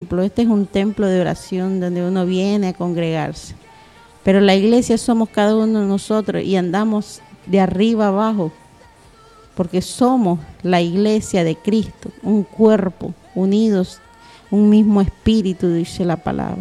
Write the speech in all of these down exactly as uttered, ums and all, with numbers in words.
templo. Este es un templo de oración donde uno viene a congregarse. Pero la iglesia somos cada uno de nosotros y andamos de arriba abajo, porque somos la iglesia de Cristo, un cuerpo, unidos, un mismo espíritu, dice la palabra.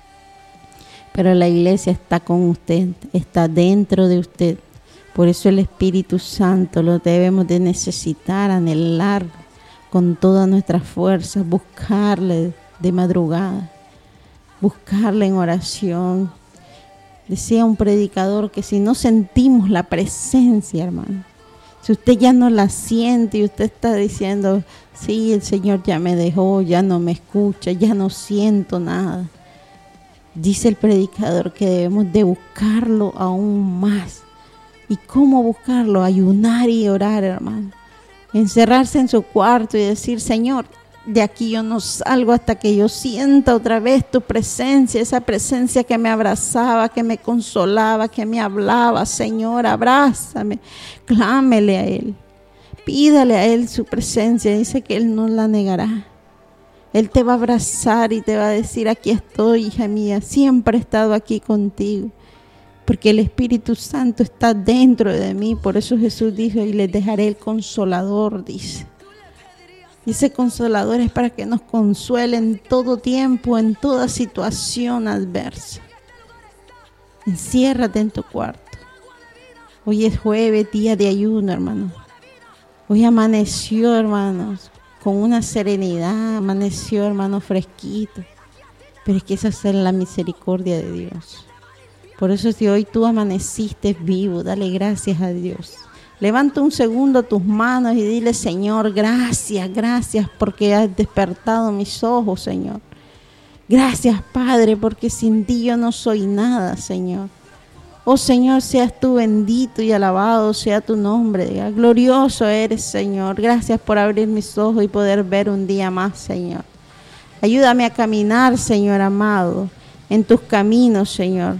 Pero la iglesia está con usted, está dentro de usted. Por eso el Espíritu Santo lo debemos de necesitar, anhelar con todas nuestras fuerzas, buscarle de madrugada, buscarle en oración. Decía un predicador que si no sentimos la presencia, hermano, si usted ya no la siente y usted está diciendo, sí, el Señor ya me dejó, ya no me escucha, ya no siento nada. Dice el predicador que debemos de buscarlo aún más. ¿Y cómo buscarlo? Ayunar y orar, hermano. Encerrarse en su cuarto y decir, Señor, de aquí yo no salgo hasta que yo sienta otra vez tu presencia, esa presencia que me abrazaba, que me consolaba, que me hablaba. Señor, abrázame, clámele a Él, pídale a Él su presencia. Dice que Él no la negará. Él te va a abrazar y te va a decir, aquí estoy, hija mía, siempre he estado aquí contigo, porque el Espíritu Santo está dentro de mí. Por eso Jesús dijo, y les dejaré el Consolador, dice. Y ese Consolador es para que nos consuele en todo tiempo, en toda situación adversa. Enciérrate en tu cuarto. Hoy es jueves, día de ayuno, hermano. Hoy amaneció, hermanos, con una serenidad, amaneció, hermano, fresquito. Pero es que esa es la misericordia de Dios. Por eso si hoy tú amaneciste vivo, dale gracias a Dios. Levanta un segundo tus manos y dile, Señor, gracias, gracias porque has despertado mis ojos, Señor. Gracias, Padre, porque sin ti yo no soy nada, Señor. Oh, Señor, seas tú bendito y alabado sea tu nombre. Glorioso eres, Señor. Gracias por abrir mis ojos y poder ver un día más, Señor. Ayúdame a caminar, Señor amado, en tus caminos, Señor.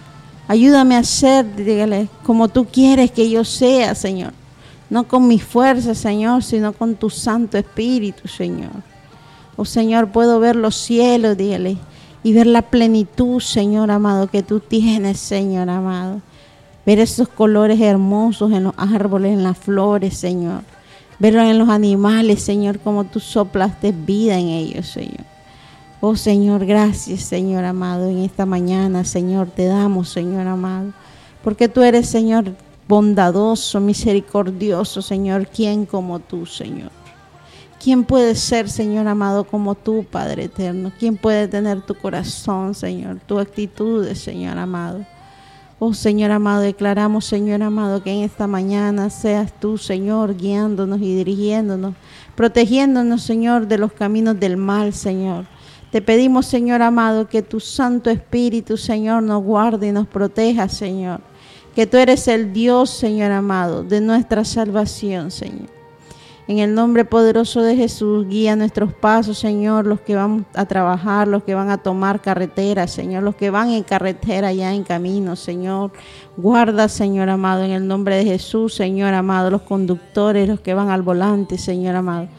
Ayúdame a ser, dígale, como tú quieres que yo sea, Señor. No con mis fuerzas, Señor, sino con tu Santo Espíritu, Señor. Oh, Señor, puedo ver los cielos, dígale, y ver la plenitud, Señor amado, que tú tienes, Señor amado. Ver esos colores hermosos en los árboles, en las flores, Señor. Verlo en los animales, Señor, como tú soplaste vida en ellos, Señor. Oh, Señor, gracias, Señor amado, en esta mañana, Señor, te damos, Señor amado, porque tú eres, Señor, bondadoso, misericordioso, Señor. ¿Quién como tú, Señor? ¿Quién puede ser, Señor amado, como tú, Padre eterno? ¿Quién puede tener tu corazón, Señor, tu actitud, Señor amado? Oh, Señor amado, declaramos, Señor amado, que en esta mañana seas tú, Señor, guiándonos y dirigiéndonos, protegiéndonos, Señor, de los caminos del mal, Señor. Te pedimos, Señor amado, que tu Santo Espíritu, Señor, nos guarde y nos proteja, Señor. Que tú eres el Dios, Señor amado, de nuestra salvación, Señor. En el nombre poderoso de Jesús, guía nuestros pasos, Señor, los que van a trabajar, los que van a tomar carretera, Señor, los que van en carretera ya en camino, Señor. Guarda, Señor amado, en el nombre de Jesús, Señor amado, los conductores, los que van al volante, Señor amado.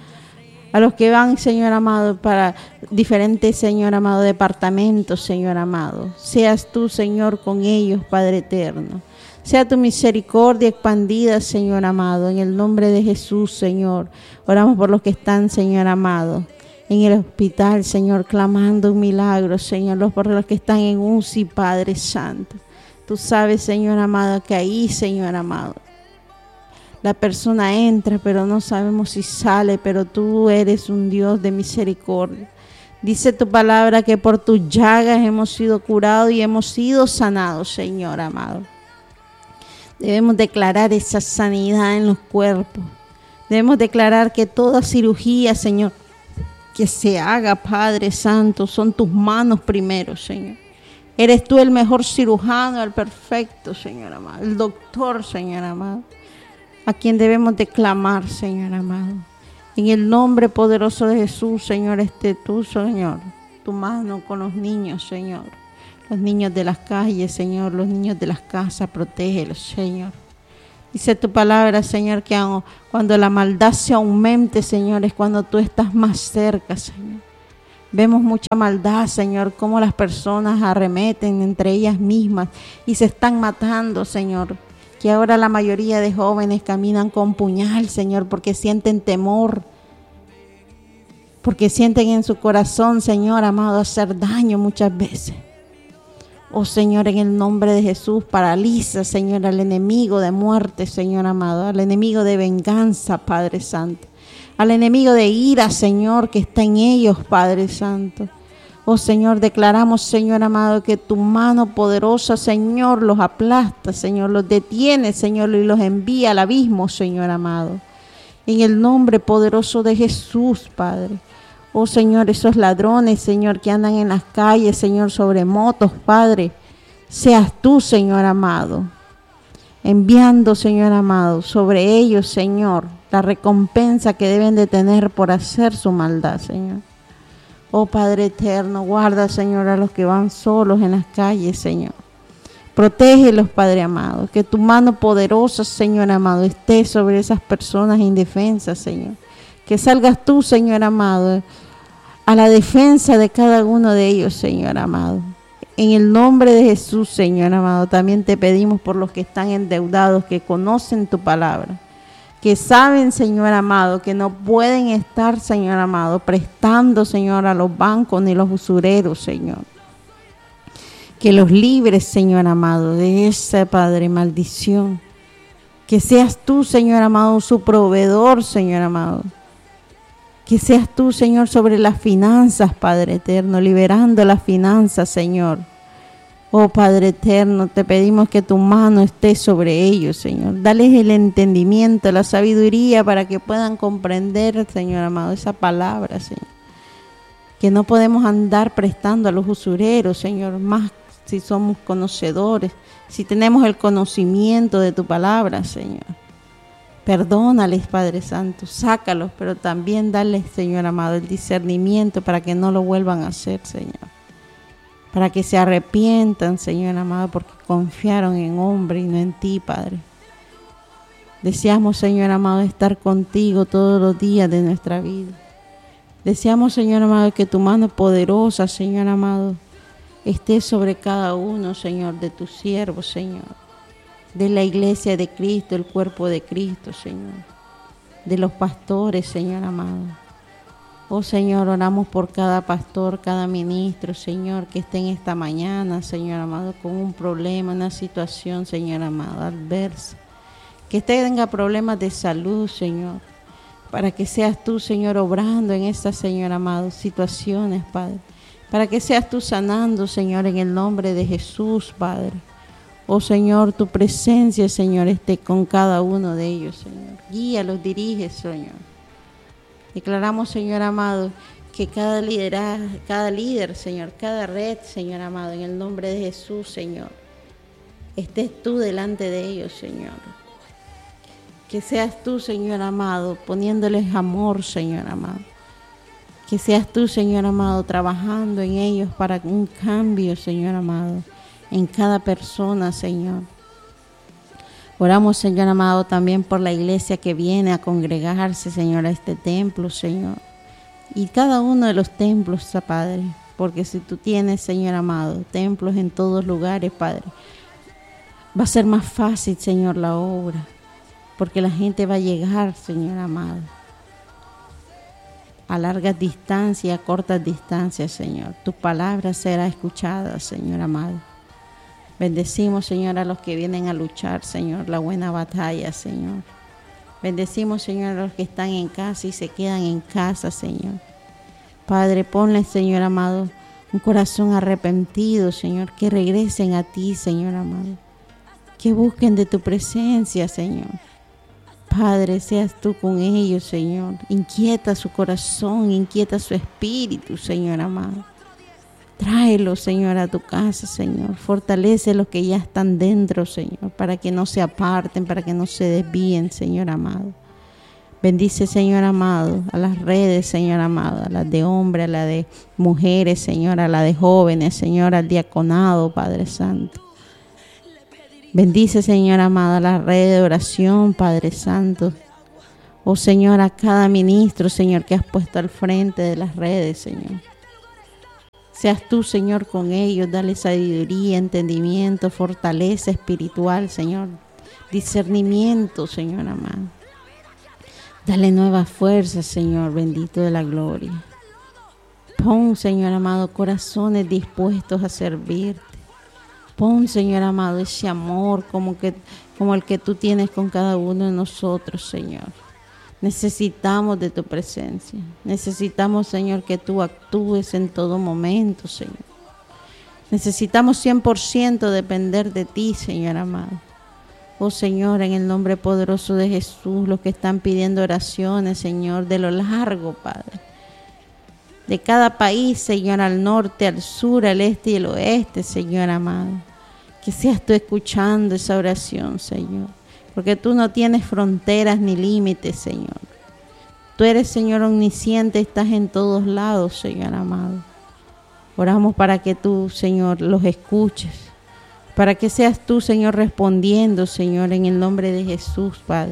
A los que van, Señor amado, para diferentes, Señor amado, departamentos, Señor amado. Seas tú, Señor, con ellos, Padre eterno. Sea tu misericordia expandida, Señor amado, en el nombre de Jesús, Señor. Oramos por los que están, Señor amado, en el hospital, Señor, clamando un milagro, Señor. Por los que están en U C I, Padre Santo. Tú sabes, Señor amado, que ahí, Señor amado, la persona entra, pero no sabemos si sale, pero tú eres un Dios de misericordia. Dice tu palabra que por tus llagas hemos sido curados y hemos sido sanados, Señor amado. Debemos declarar esa sanidad en los cuerpos. Debemos declarar que toda cirugía, Señor, que se haga, Padre Santo, son tus manos primero, Señor. Eres tú el mejor cirujano, el perfecto, Señor amado, el doctor, Señor amado, a quien debemos de clamar, Señor amado. En el nombre poderoso de Jesús, Señor, esté tú, Señor, tu mano con los niños, Señor. Los niños de las calles, Señor, los niños de las casas, protégelos, Señor. Dice tu palabra, Señor, que cuando la maldad se aumente, Señor, es cuando tú estás más cerca, Señor. Vemos mucha maldad, Señor, cómo las personas arremeten entre ellas mismas y se están matando, Señor. Que ahora la mayoría de jóvenes caminan con puñal, Señor, porque sienten temor. Porque sienten en su corazón, Señor amado, hacer daño muchas veces. Oh Señor, en el nombre de Jesús, paraliza, Señor, al enemigo de muerte, Señor amado, al enemigo de venganza, Padre Santo. Al enemigo de ira, Señor, que está en ellos, Padre Santo. Oh Señor, declaramos, Señor amado, que tu mano poderosa, Señor, los aplasta, Señor, los detiene, Señor, y los envía al abismo, Señor amado. En el nombre poderoso de Jesús, Padre. Oh Señor, esos ladrones, Señor, que andan en las calles, Señor, sobre motos, Padre. Seas tú, Señor amado, enviando, Señor amado, sobre ellos, Señor, la recompensa que deben de tener por hacer su maldad, Señor. Oh Padre eterno, guarda, Señor, a los que van solos en las calles, Señor. Protégelos, Padre amado, que tu mano poderosa, Señor amado, esté sobre esas personas indefensas, Señor. Que salgas tú, Señor amado, a la defensa de cada uno de ellos, Señor amado. En el nombre de Jesús, Señor amado, también te pedimos por los que están endeudados, que conocen tu palabra. Que saben, Señor amado, que no pueden estar, Señor amado, prestando, Señor, a los bancos ni los usureros, Señor. Que los libres, Señor amado, de esa, Padre, maldición. Que seas tú, Señor amado, su proveedor, Señor amado. Que seas tú, Señor, sobre las finanzas, Padre eterno, liberando las finanzas, Señor. Oh Padre eterno, te pedimos que tu mano esté sobre ellos, Señor. Dales el entendimiento, la sabiduría para que puedan comprender, Señor amado, esa palabra, Señor. Que no podemos andar prestando a los usureros, Señor, más si somos conocedores, si tenemos el conocimiento de tu palabra, Señor. Perdónales, Padre Santo, sácalos, pero también dales, Señor amado, el discernimiento para que no lo vuelvan a hacer, Señor. Para que se arrepientan, Señor amado, porque confiaron en hombre y no en ti, Padre. Deseamos, Señor amado, estar contigo todos los días de nuestra vida. Deseamos, Señor amado, que tu mano poderosa, Señor amado, esté sobre cada uno, Señor, de tus siervos, Señor. De la iglesia de Cristo, el cuerpo de Cristo, Señor. De los pastores, Señor amado. Oh Señor, oramos por cada pastor, cada ministro, Señor, que esté en esta mañana, Señor amado, con un problema, una situación, Señor amado, adversa. Que tenga problemas de salud, Señor, para que seas tú, Señor, obrando en estas, Señor amado, situaciones, Padre. Para que seas tú sanando, Señor, en el nombre de Jesús, Padre. Oh Señor, tu presencia, Señor, esté con cada uno de ellos, Señor. Guíalos, dirige, Señor. Declaramos, Señor amado, que cada liderazgo, cada líder, Señor, cada red, Señor amado, en el nombre de Jesús, Señor, estés tú delante de ellos, Señor. Que seas tú, Señor amado, poniéndoles amor, Señor amado. Que seas tú, Señor amado, trabajando en ellos para un cambio, Señor amado, en cada persona, Señor. Oramos, Señor amado, también por la iglesia que viene a congregarse, Señor, a este templo, Señor. Y cada uno de los templos, Padre, porque si tú tienes, Señor amado, templos en todos lugares, Padre, va a ser más fácil, Señor, la obra, porque la gente va a llegar, Señor amado, a largas distancias, a cortas distancias, Señor. Tu palabra será escuchada, Señor amado. Bendecimos, Señor, a los que vienen a luchar, Señor, la buena batalla, Señor. Bendecimos, Señor, a los que están en casa y se quedan en casa, Señor. Padre, ponle, Señor amado, un corazón arrepentido, Señor, que regresen a ti, Señor amado. Que busquen de tu presencia, Señor. Padre, seas tú con ellos, Señor. Inquieta su corazón, inquieta su espíritu, Señor amado. Tráelos, Señor, a tu casa, Señor. Fortalece a los que ya están dentro, Señor, para que no se aparten, para que no se desvíen, Señor amado. Bendice, Señor amado, a las redes, Señor amado, a las de hombres, a las de mujeres, Señor, a las de jóvenes, Señor, al diaconado, Padre Santo. Bendice, Señor amado, a la red de oración, Padre Santo. Oh, Señor, a cada ministro, Señor, que has puesto al frente de las redes, Señor. Seas tú, Señor, con ellos. Dale sabiduría, entendimiento, fortaleza espiritual, Señor. Discernimiento, Señor amado. Dale nueva fuerza, Señor, bendito de la gloria. Pon, Señor amado, corazones dispuestos a servirte. Pon, Señor amado, ese amor como, que, como el que tú tienes con cada uno de nosotros, Señor. Necesitamos de tu presencia. Necesitamos, Señor, que tú actúes en todo momento, Señor. Necesitamos cien por ciento depender de ti, Señor amado. Oh, Señor, en el nombre poderoso de Jesús, los que están pidiendo oraciones, Señor, de lo largo, Padre. De cada país, Señor, al norte, al sur, al este y al oeste, Señor amado. Que seas tú escuchando esa oración, Señor. Porque tú no tienes fronteras ni límites, Señor. Tú eres, Señor, omnisciente, estás en todos lados, Señor amado. Oramos para que tú, Señor, los escuches. Para que seas tú, Señor, respondiendo, Señor, en el nombre de Jesús, Padre.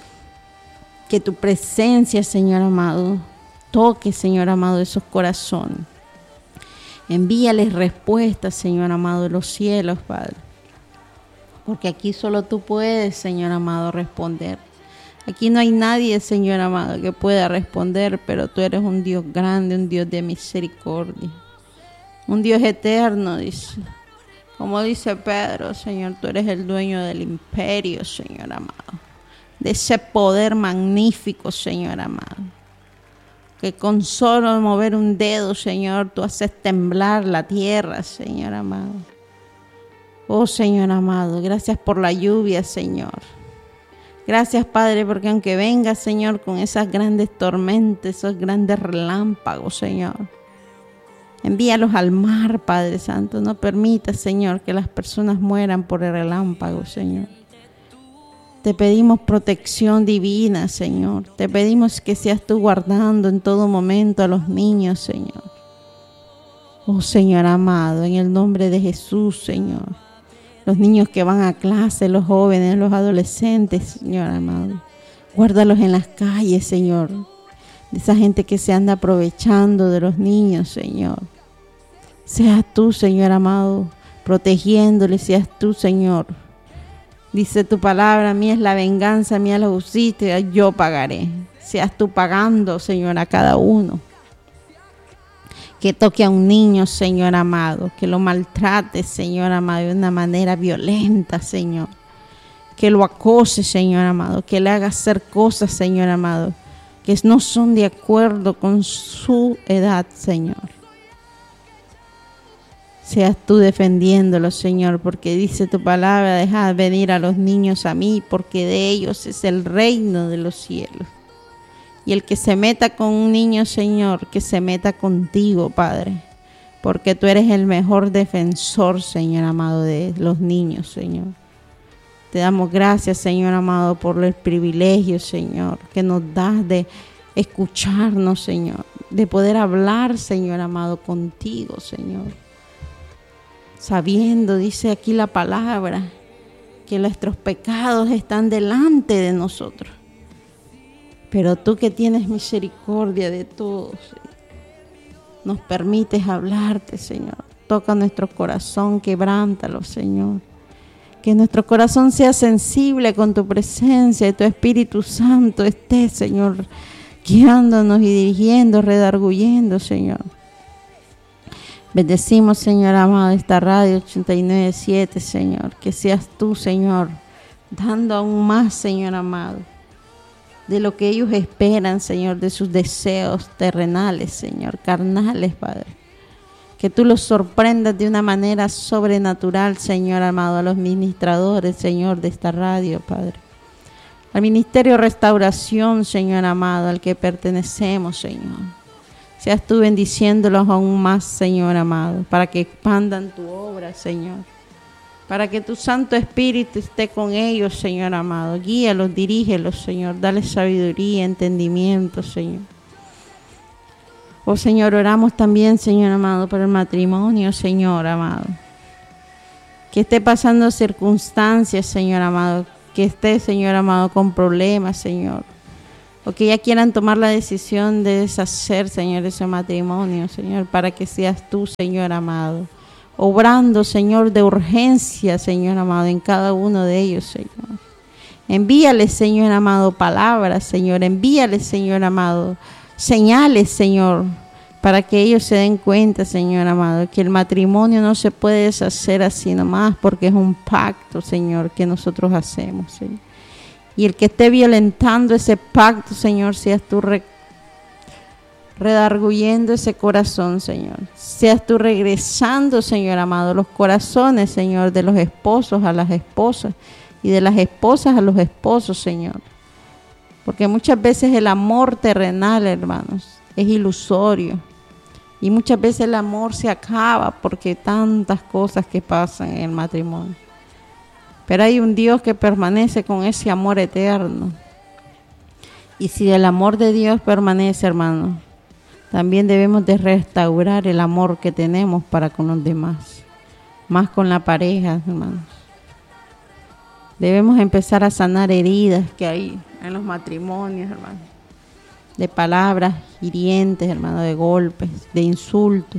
Que tu presencia, Señor amado, toque, Señor amado, esos corazones. Envíales respuestas, Señor amado, de los cielos, Padre. Porque aquí solo tú puedes, Señor amado, responder. Aquí no hay nadie, Señor amado, que pueda responder, pero tú eres un Dios grande, un Dios de misericordia. Un Dios eterno, dice. Como dice Pedro, Señor, tú eres el dueño del imperio, Señor amado. De ese poder magnífico, Señor amado. Que con solo mover un dedo, Señor, tú haces temblar la tierra, Señor amado. Oh, Señor amado, gracias por la lluvia, Señor. Gracias, Padre, porque aunque venga, Señor, con esas grandes tormentas, esos grandes relámpagos, Señor, envíalos al mar, Padre Santo. No permitas, Señor, que las personas mueran por el relámpago, Señor. Te pedimos protección divina, Señor. Te pedimos que seas tú guardando en todo momento a los niños, Señor. Oh, Señor amado, en el nombre de Jesús, Señor. Los niños que van a clase, los jóvenes, los adolescentes, Señor amado. Guárdalos en las calles, Señor. De esa gente que se anda aprovechando de los niños, Señor. Seas tú, Señor amado, protegiéndoles. Seas tú, Señor. Dice tu palabra, mía es la venganza, mía la justicia, yo pagaré. Seas tú pagando, Señor, a cada uno. Que toque a un niño, Señor amado, que lo maltrate, Señor amado, de una manera violenta, Señor. Que lo acose, Señor amado, que le haga hacer cosas, Señor amado, que no son de acuerdo con su edad, Señor. Seas tú defendiéndolo, Señor, porque dice tu palabra, dejad venir a los niños a mí, porque de ellos es el reino de los cielos. Y el que se meta con un niño, Señor, que se meta contigo, Padre, porque tú eres el mejor defensor, Señor amado, de los niños, Señor. Te damos gracias, Señor amado, por el privilegio, Señor, que nos das de escucharnos, Señor, de poder hablar, Señor amado, contigo, Señor. Sabiendo, dice aquí la palabra, que nuestros pecados están delante de nosotros. Pero tú que tienes misericordia de todos, nos permites hablarte, Señor. Toca nuestro corazón, quebrántalo, Señor. Que nuestro corazón sea sensible con tu presencia y tu Espíritu Santo esté, Señor, guiándonos y dirigiendo, redarguyendo, Señor. Bendecimos, Señor amado, esta radio ochenta y nueve punto siete, Señor. Que seas tú, Señor, dando aún más, Señor amado, de lo que ellos esperan, Señor, de sus deseos terrenales, Señor, carnales, Padre. Que tú los sorprendas de una manera sobrenatural, Señor amado, a los ministradores, Señor, de esta radio, Padre. Al Ministerio Restauración, Señor amado, al que pertenecemos, Señor. Seas tú bendiciéndolos aún más, Señor amado, para que expandan tu obra, Señor. Para que tu Santo Espíritu esté con ellos, Señor amado. Guíalos, dirígelos, Señor. Dale sabiduría, entendimiento, Señor. Oh, Señor, oramos también, Señor amado, por el matrimonio, Señor amado. Que esté pasando circunstancias, Señor amado. Que esté, Señor amado, con problemas, Señor. o que ya quieran tomar la decisión de deshacer, Señor, ese matrimonio, Señor, para que seas tú, Señor amado, obrando, Señor, de urgencia, Señor amado, en cada uno de ellos, Señor. Envíales, Señor amado, palabras, Señor, envíales, Señor amado, señales, Señor, para que ellos se den cuenta, Señor amado, que el matrimonio no se puede deshacer así nomás, porque es un pacto, Señor, que nosotros hacemos, Señor. Y el que esté violentando ese pacto, Señor, seas tú re- redarguyendo ese corazón, Señor. Seas tú regresando, Señor amado, los corazones, Señor, de los esposos a las esposas y de las esposas a los esposos, Señor. Porque muchas veces el amor terrenal, hermanos, es ilusorio. Y muchas veces el amor se acaba porque tantas cosas que pasan en el matrimonio. Pero hay un Dios que permanece con ese amor eterno. Y si el amor de Dios permanece, hermano, también debemos de restaurar el amor que tenemos para con los demás. Más con la pareja, hermanos. Debemos empezar a sanar heridas que hay en los matrimonios, hermano. De palabras hirientes, hermano, de golpes, de insultos,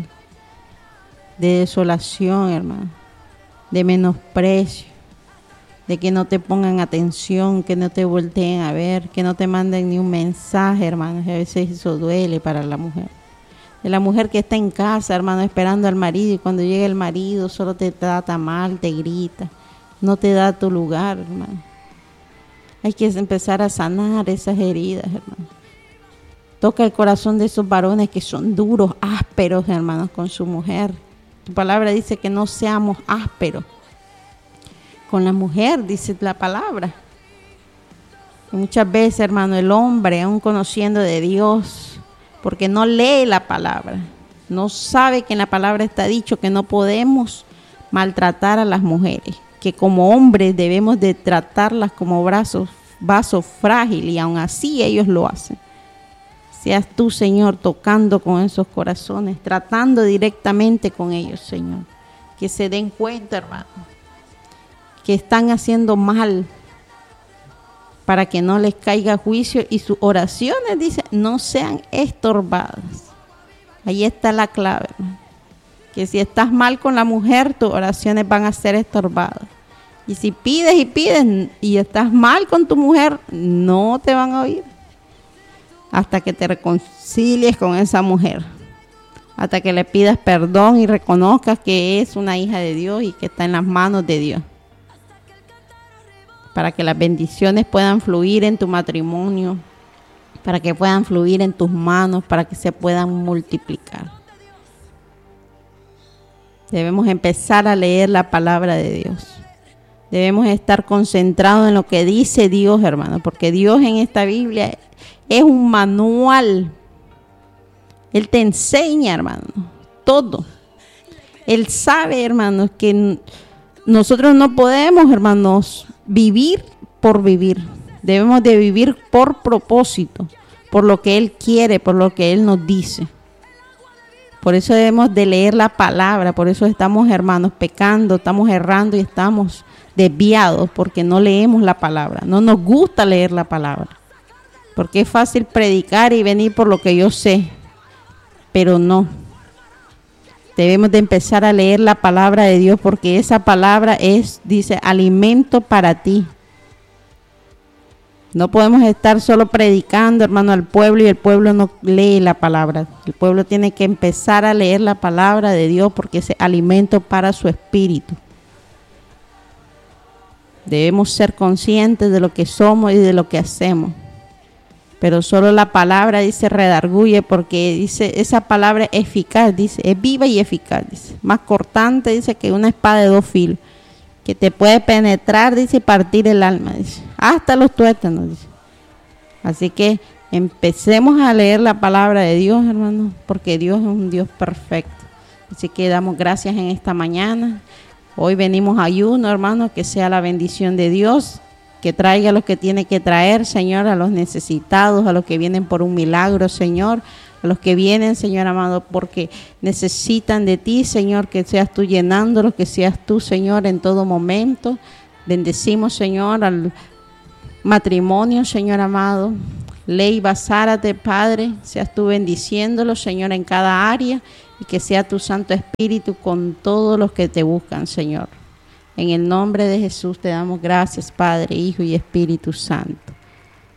de desolación, hermano, de menosprecio. De que no te pongan atención, que no te volteen a ver, que no te manden ni un mensaje, hermanos. A veces eso duele para la mujer. De la mujer que está en casa, hermano, esperando al marido, y cuando llega el marido solo te trata mal, te grita, no te da tu lugar, hermano. Hay que empezar a sanar esas heridas, hermano. Toca el corazón de esos varones que son duros, ásperos, hermanos, con su mujer. Tu palabra dice que no seamos ásperos con la mujer, dice la palabra. Y muchas veces, hermano, el hombre, aún conociendo de Dios, porque no lee la palabra, no sabe que en la palabra está dicho que no podemos maltratar a las mujeres, que como hombres debemos de tratarlas como brazos, vasos frágiles, y aún así ellos lo hacen. Seas tú, Señor, tocando con esos corazones, tratando directamente con ellos, Señor, que se den cuenta, hermano, que están haciendo mal, para que no les caiga juicio y sus oraciones, dice, no sean estorbadas. Ahí está la clave, hermano. Que si estás mal con la mujer, tus oraciones van a ser estorbadas. Y si pides y pides y estás mal con tu mujer, no te van a oír. Hasta que te reconcilies con esa mujer. Hasta que le pidas perdón y reconozcas que es una hija de Dios y que está en las manos de Dios. Para que las bendiciones puedan fluir en tu matrimonio, para que puedan fluir en tus manos, para que se puedan multiplicar. Debemos empezar a leer la palabra de Dios. Debemos estar concentrados en lo que dice Dios, hermano, porque Dios en esta Biblia es un manual. Él te enseña, hermano, todo. Él sabe, hermanos, que nosotros no podemos, hermanos, vivir por vivir. Debemos de vivir por propósito, por lo que Él quiere, por lo que Él nos dice. Por eso debemos de leer la palabra, por eso estamos, hermanos, pecando, estamos errando y estamos desviados, porque no leemos la palabra. No nos gusta leer la palabra, porque es fácil predicar y venir por lo que yo sé, pero no. Debemos de empezar a leer la palabra de Dios, porque esa palabra es, dice, alimento para ti. No podemos estar solo predicando, hermano, al pueblo, y el pueblo no lee la palabra. El pueblo tiene que empezar a leer la palabra de Dios, porque es alimento para su espíritu. Debemos ser conscientes de lo que somos y de lo que hacemos. Pero solo la palabra, dice, redarguye, porque dice, esa palabra es eficaz, dice, es viva y eficaz, dice, más cortante, dice, que una espada de dos filos, que te puede penetrar, dice, y partir el alma, dice, hasta los tuétanos, dice. Así que empecemos a leer la palabra de Dios, hermanos, porque Dios es un Dios perfecto. Así que damos gracias en esta mañana. Hoy venimos a ayuno, hermanos, que sea la bendición de Dios, que traiga lo que tiene que traer, Señor, a los necesitados, a los que vienen por un milagro, Señor, a los que vienen, Señor amado, porque necesitan de ti, Señor, que seas tú llenándolos, que seas tú, Señor, en todo momento. Bendecimos, Señor, al matrimonio, Señor amado, Leiva Zárate, Padre, seas tú bendiciéndolo, Señor, en cada área, y que sea tu Santo Espíritu con todos los que te buscan, Señor. En el nombre de Jesús te damos gracias, Padre, Hijo y Espíritu Santo.